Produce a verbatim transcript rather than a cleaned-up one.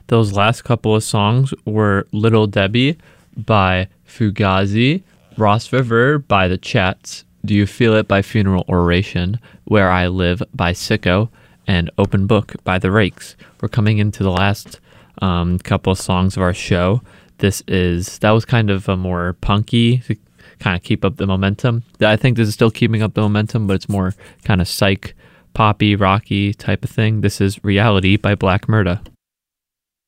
Those last couple of songs were Little Debbie by Fugazi, Ross River by The Chats, Do You Feel It by Funeral Oration, Where I Live by Sicko, and Open Book by The Rakes. We're coming into the last um, couple of songs of our show. This is, that was kind of a more punky, to kind of keep up the momentum. I think this is still keeping up the momentum, but it's more kind of psych, poppy, rocky type of thing. This is Reality by Black Murda.